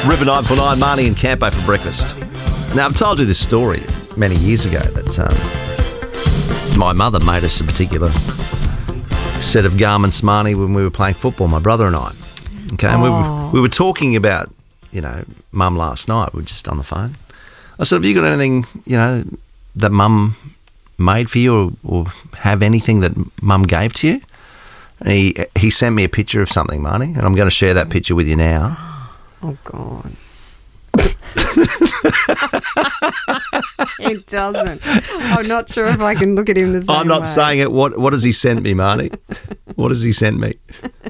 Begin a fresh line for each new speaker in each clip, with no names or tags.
River 949, Marnie and Campo for breakfast. Now, I've told you this story many years ago that my mother made us a particular set of garments, Marnie, when we were playing football, my brother and I. Okay, and we were talking about, Mum last night. We were just on the phone. I said, have you got anything, that Mum made for you or have anything that Mum gave to you? And he sent me a picture of something, Marnie, and I'm going to share that picture with you now.
Oh, God. It doesn't. I'm not sure if I can look at him the same way.
I'm not saying it. What has he sent me, Marnie? What has he sent me?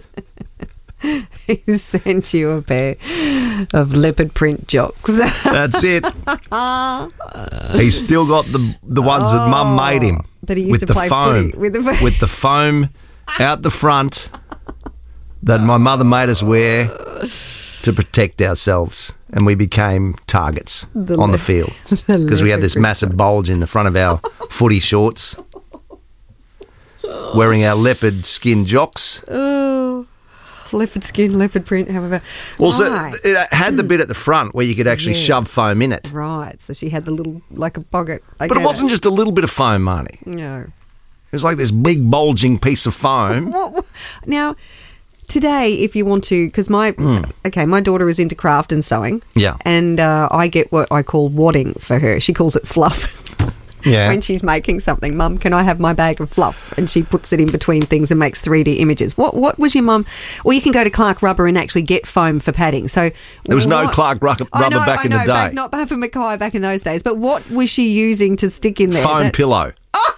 He sent you a pair of leopard print jocks.
That's it. He's still got the ones that Mum made him.
That he used to play footy with.
With the foam out the front that my mother made us wear to protect ourselves, and we became targets on the field because we had this massive bulge in the front of our footy shorts, wearing our leopard skin jocks.
Oh, leopard skin, leopard print, however.
Also,
right.
It had the bit at the front where you could actually shove foam in it.
Right, so she had the little, like a pocket.
But it wasn't just a little bit of foam, Marnie.
No.
It was like this big bulging piece of foam.
Now, today, if you want to, because my daughter is into craft and sewing.
Yeah.
And I get what I call wadding for her. She calls it fluff.
Yeah.
When she's making something, Mum, can I have my bag of fluff? And she puts it in between things and makes 3D images. What was your mum? Or you can go to Clark Rubber and actually get foam for padding. So
there was no Clark Rubber back in the day.
Not for Mackay back in those days. But what was she using to stick in there?
Foam pillow.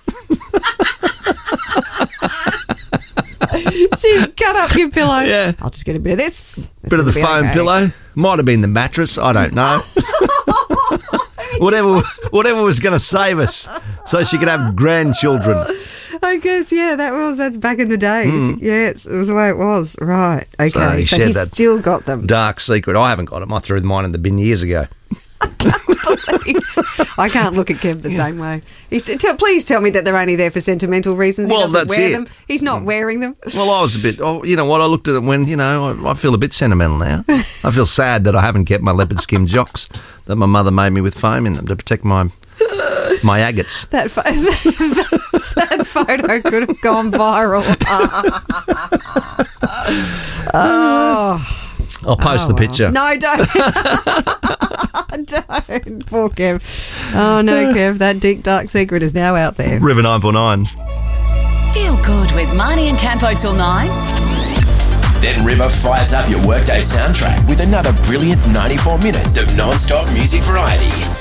She's cut up your pillow.
Yeah.
I'll just get a bit of this.
Bit of the foam pillow. Might have been the mattress. I don't know. Whatever was going to save us so she could have grandchildren.
I guess, that's back in the day. Yes, it was the way it was. Right. Okay. So he's still got them.
Dark secret. I haven't got them. I threw mine in the bin years ago.
I can't look at Kev the same way. Please tell me that they're only there for sentimental reasons. He doesn't wear them. He's not wearing them.
Well, I was a bit... you know what? I looked at it when, I feel a bit sentimental now. I feel sad that I haven't kept my leopard skin jocks that my mother made me with foam in them to protect my agates.
That photo could have gone viral.
I'll post the picture.
No, don't. Don't. Poor Kev. Oh, no, Kev. That deep, dark secret is now out there.
River 949.
Feel good with Marnie and Campo till 9.
Then River fires up your workday soundtrack with another brilliant 94 minutes of non-stop music variety.